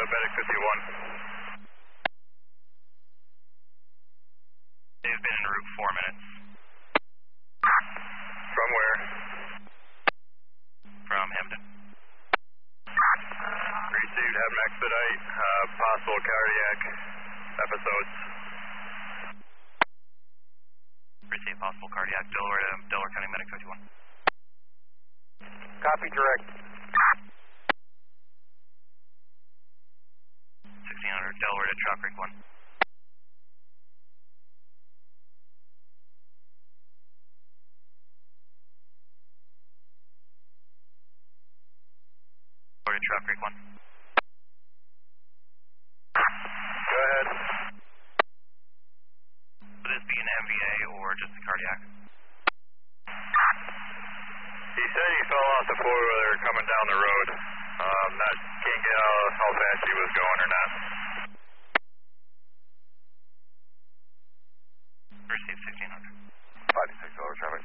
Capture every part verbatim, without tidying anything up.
Medic fifty-one. They've been en route four minutes. From where? From Hampton. Received, have an expedite, uh, possible cardiac episodes. Received possible cardiac, Delaware to Delaware County Medic fifty-one. Copy, direct. sixteen hundred, Delaware to Chalk Creek one. Delaware to Chalk Creek one. Go ahead. Would this be an M V A or just a cardiac? He said he fell off the four-wheeler coming down the road. Um, not, can't get out how fast he was going or not. Receive sixteen hundred. five to six, over traffic.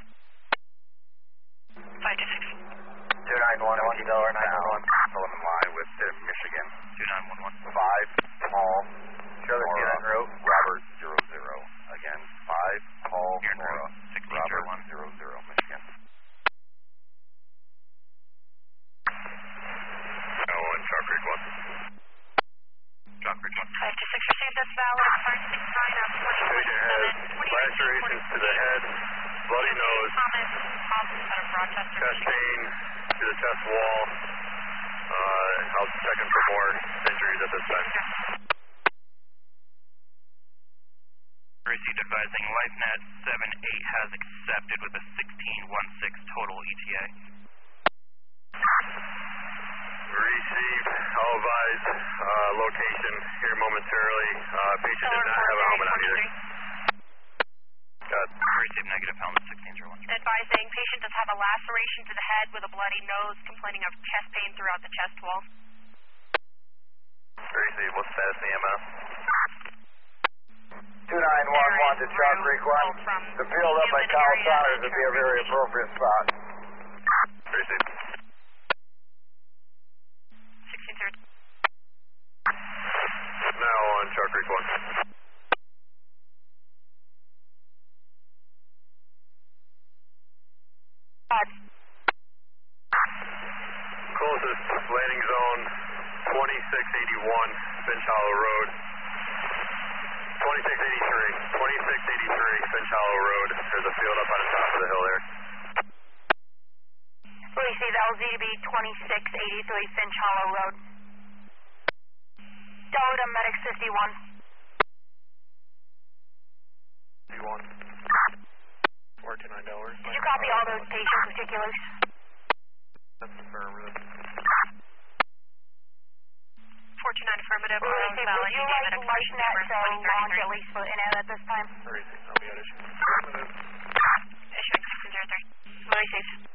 five to six. two nine one one, Delaware nine one one. Still in line with uh, Michigan. two nine one one. five, Paul. Nora, Robert zero zero. Again, five, Paul, Here in Nora, route Robert one. zero zero, Michigan. Oh, one, Chalk Creek one. Chalk Creek one. five to six, received this valid, five six nine up, twenty Patient twenty-seven, has lacerations to the head, bloody nose, Thomas, Hospital out of Rochester, chest pain to the chest wall. Uh, I'll check him for more injuries at this time. Received advising LifeNet seven eight has accepted with a sixteen sixteen total E T A. Received, I'll advise uh, location here momentarily. Uh, patient does not have a helmet on either. Got Received negative helmet sixteen zero one. Advising patient does have a laceration to the head with a bloody nose, complaining of chest pain throughout the chest wall. Received, what's status in E M S? two nine one one to Chalk Creek one. The field up at Kyle Saunders would be a very appropriate spot. Received. sixteen zero. Now on Chalk Creek one. Closest landing zone twenty-six eighty-one, Finch Hollow Road. twenty-six eighty-three, twenty-six eighty-three, Finch Hollow Road. There's a field up on the top of the hill there. Receive L Z to be twenty-six eighty-three Finch Hollow Road. Delaware to Medic fifty-one. fifty-one. four two nine Delaware. Did you copy all those patient particulars? That's affirmative. four two nine affirmative. Would you like to lighten that so launch at least for in air at this time? I'll be at issue. Affirmative. Issuing sixteen zero three. Release.